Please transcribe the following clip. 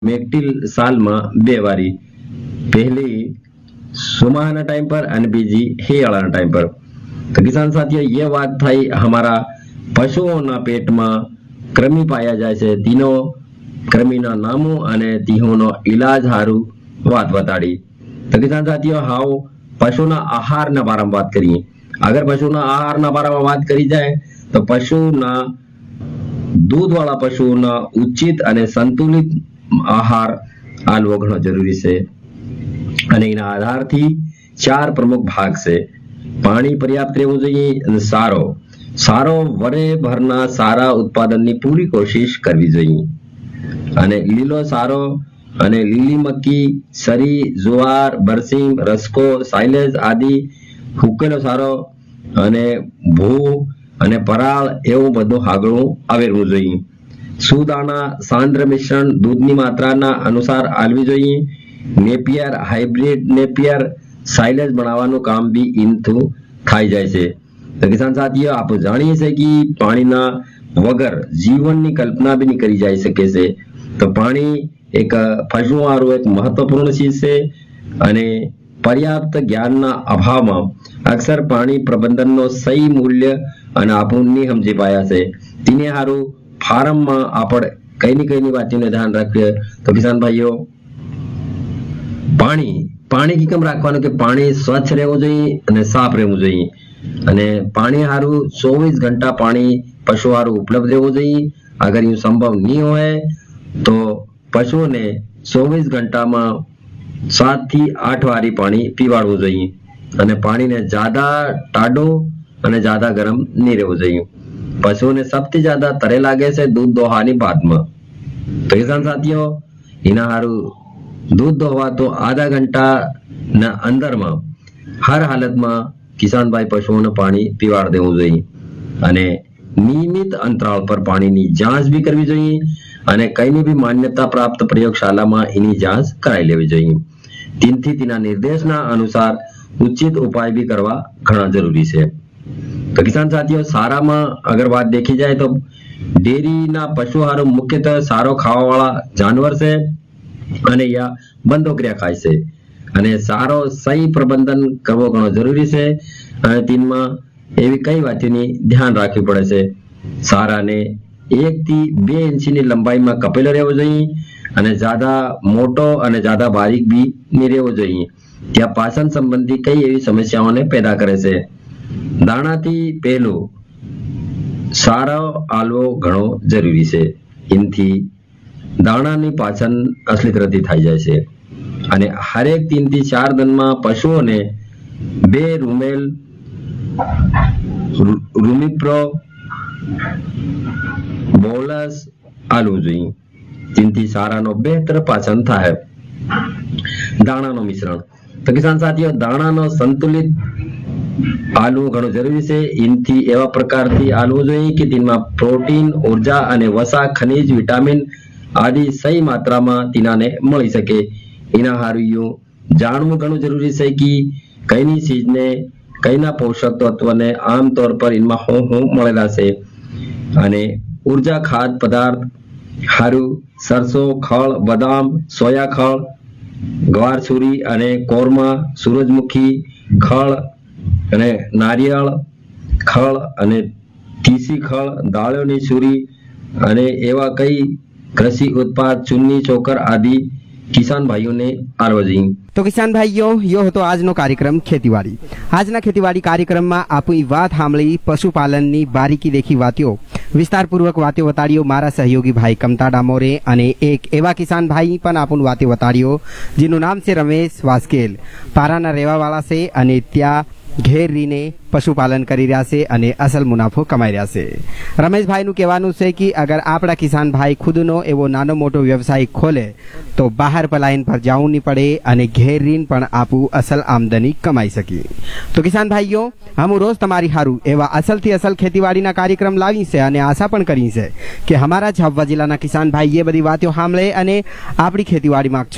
મેકટીલ સાલમાં બે વારી, પહેલી સુમાહાના ટાઈમ પર અને બીજી હિયાળાના ટાઈમ પર। તો કિસાન સાથીઓ ये વાત થઈ हमारा પશુઓના પેટમાં કૃમિ પાયા જાય છે તેનો કૃમિના નામો અને તેનો ઈલાજ હારું વાત બતાડી। તો કિસાન સાથીઓ હાવ પશુના આહારના બારામાં વાત કરીએ। અગર પશુના આહારના બારામાં વાત કરી જાય તો પશુના दूधवाળા પશુઓના ઉચિત અને સંતુલિત આહાર આલવો ઘણો જરૂરી છે અને એના આધારથી ચાર પ્રમુખ ભાગ છે। પાણી પર્યાપ્ત રહેવું જોઈએ અને સારો વરે ભરના સારા ઉત્પાદનની પૂરી કોશિશ કરવી જોઈએ અને લીલો સારો અને લીલી મક્કી, સરી, જુવાર, બરસીમ, રસકો, સાયલેજ આદિ હુકેલો સારો અને ભૂ અને પરાળ એવું બધું હાગળું આવેરવું જોઈએ। સુદાણા સાંદ્ર મિશ્રણ દૂધની માત્રાના અનુસાર આલવી જોઈએ। નેપિયર હાઇબ્રિડ નેપિયર સાયલેજ બનાવવાનું કામ બી ઇનથી થઈ જાય છે। તો કિસાન સાથીઓ આપણે જાણીએ છીએ કે પાણીના વગર જીવનની કલ્પના બી નહીં કરી જઈ શકે છે। તો પાણી એક પશુઓનું એક મહત્વપૂર્ણ ચીજ છે અને પર્યાપ્ત જ્ઞાનના અભાવમાં અક્સર પાણી પ્રબંધનનો સહી મૂલ્ય અને આપણે નહીં સમજી પાયા છે। તેને હારું ફાર્મમાં આપણે કઈની વાતનું ધ્યાન રાખીએ। તો કિસાન ભાઈઓ પાણી કેમ રાખવાનું કે પાણી સ્વચ્છ રહેવું જોઈએ અને સાફ રહેવું જોઈએ અને પાણી હારું 24 ઘંટા પાણી પશુ હારું ઉપલબ્ધ રહેવું જોઈએ। અગર એ સંભવ નહીં હોય તો પશુઓને 24 ઘંટામાં 7 થી 8 વારી પાણી પીવાડવું જોઈએ અને પાણીને જ્યાદા ટાઢો અને જ્યાદા ગરમ નહીં રહેવું જોઈએ। પશુઓને સૌથી જ્યાદા તરે લાગે છે દૂધ દોહાની બાદમાં। તો કિસાન સાથીઓ એના હારું दूध दोहवा तो आधा घंटा ना अंदर में हर हालत में किसान भाई पशुओं ने पानी पीवाड़ देवू जोईए અને નિયમિત અંતરાળ પર પાણીની જાંચ બી કરવી જોઈએ અને કઈની બી માન્યતા પ્રાપ્ત પ્રયોગશાળામાં એની જાંચ કરાવી લેવી જોઈએ। તેનાથી તેના નિર્દેશના અનુસાર ઉચિત ઉપાય બી કરવા ઘણા જરૂરી છે। તો કિસાન સાથીઓ સારામાં અગર વાત દેખી જાય તો ડેરીના પશુ હારું મુખ્યતઃ સારો ખાવાવાળા જાનવર છે અને યા બંધો ક્રિયા ખાય છે અને સારો સહી પ્રબંધન કરવો ઘણો જરૂરી છે અને તેમાં એવી કઈ વાતોની ધ્યાન રાખવી પડે છે। સારાને 1 થી 2 ઇંચની લંબાઈમાં કપેલો રહેવો જોઈએ અને જ્યાદા મોટો અને જ્યાદા બારીક બી નહીં રહેવો જોઈએ। ત્યાં પાચન સંબંધી કઈ એવી સમસ્યાઓને પેદા કરે છે। દાણાથી પહેલું સારો આલવો ઘણો જરૂરી છે। એનાથી દાણાની પાચન અસલી તરફથી થઈ જાય છે અને હરેક 3 થી 4 દિનમાં પશુઓને 2 રૂમેલ રૂમિપ્રો બોલસ આલવું જોઈએ। તેનાથી સારાનો બહેતર પાચન થાય। દાણાનો મિશ્રણ તો કિસાન સાથીઓ દાણાનો સંતુલિત આલવું ઘણું જરૂરી છે। એનાથી એવા પ્રકારથી આલવું જોઈએ કે તેમાં પ્રોટીન, ઉર્જા અને વસા, ખનિજ, વિટામિન આદि સહી માત્રામાં તેનાને મળી શકે। એના હારું જાણવું ઘણું જરૂરી છે કે કઈની ચીજને કઈના પોષક તત્વને આમતौर પર એમાં હું મળેલા છે અને ઉર્જા ખાદ્ય પદાર્થ હારું સરસો, ખળ, બદામ, સોયા ખળ, ગવારછુરી અને કોરમા, સૂરજમુખી ખળ અને નારિયેળ ખળ અને તીસી ખળ, દાળોની છુરી અને એવા કઈ कृषि उत्पाद चुन्नी चोकर आदि किसान भाइयों ने आलवा જોઈએ। तो किसान भाइयों यो હતો આજનો કાર્યક્રમ ખેતીવાડી। આજના ખેતીવાડી કાર્યક્રમમાં આપણી વાત સાંભળી પશુપાલનની બારીકી દેખી વાતો વિસ્તારપૂર્વક વાતો વતાડ્યો મારા સહયોગી ભાઈ કમતા ડામોરે અને એક એવા કિસાન ભાઈ પણ આપણું વાતો વતાડ્યો જેનું નામ છે રમેશ વાસ્કેલ। પારાના રહેવાવાળા છે અને ત્યાં ઘેર રહીને પશુપાલન કરી રહ્યા છે અને અસલ મુનાફો કમાઈ રહ્યા છે। રમેશભાઈનું કહેવાનું છે કે અગર આપણા કિસાન ભાઈ ખુદનો એવો નાનો મોટો વ્યવસાય ખોલે તો બહાર પલાયન પર જવું નહીં પડે અને ઘેર રહીને પણ આપું અસલ આમદની કમાઈ શકીએ। તો કિસાન ભાઈઓ हम रोज તમારી હારું એવા અસલથી અસલ ખેતીવાડીના કાર્યક્રમ લાવી છે અને આશા પણ કરી છે કે અમારા ઝાબવા જિલ્લાના કિસાન ભાઈ એ બધી વાતો સાંભળે અને આપણી ખેતીવાડીમાં